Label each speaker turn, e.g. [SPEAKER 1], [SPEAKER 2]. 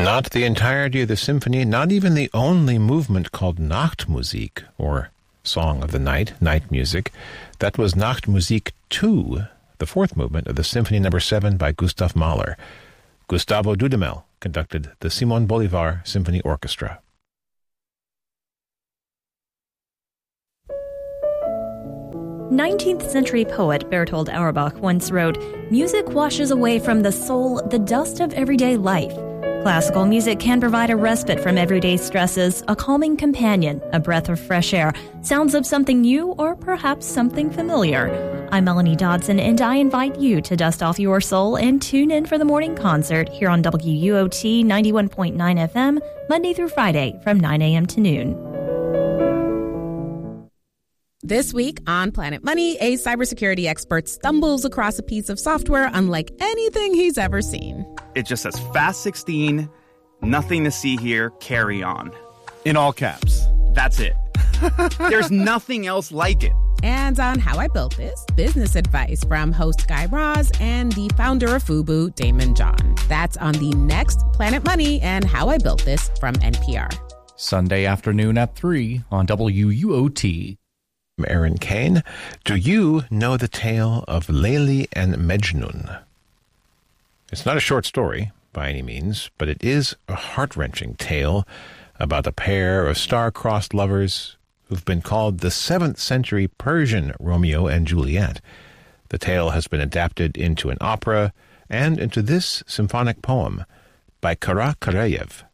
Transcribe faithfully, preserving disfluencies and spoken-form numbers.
[SPEAKER 1] Not the entirety of the symphony, not even the only movement called Nachtmusik, or Song of the Night, night music. That was Nachtmusik two, the fourth movement of the Symphony Number seven by Gustav Mahler. Gustavo Dudamel conducted the Simon Bolivar Symphony Orchestra.
[SPEAKER 2] nineteenth century poet Bertold Auerbach once wrote, "Music washes away from the soul the dust of everyday life. Classical music can provide a respite from everyday stresses, a calming companion, a breath of fresh air, sounds of something new or perhaps something familiar." I'm Melanie Dodson, and I invite you to dust off your soul and tune in for the morning concert here on W U O T ninety-one point nine F M, Monday through Friday from nine a.m. to noon.
[SPEAKER 3] This week on Planet Money, a cybersecurity expert stumbles across a piece of software unlike anything he's ever seen.
[SPEAKER 4] It just says Fast sixteen, nothing to see here, carry on.
[SPEAKER 5] In all caps.
[SPEAKER 4] That's it. There's nothing else like it.
[SPEAKER 3] And on How I Built This, business advice from host Guy Raz and the founder of FUBU, Damon John. That's on the next Planet Money and How I Built This from N P R.
[SPEAKER 6] Sunday afternoon at three on W U O T.
[SPEAKER 1] I'm Aaron Kane. Do you know the tale of Layli and Mejnun? It's not a short story by any means, but it is a heart-wrenching tale about a pair of star-crossed lovers who've been called the seventh century Persian Romeo and Juliet. The tale has been adapted into an opera and into this symphonic poem by Kara Karayev.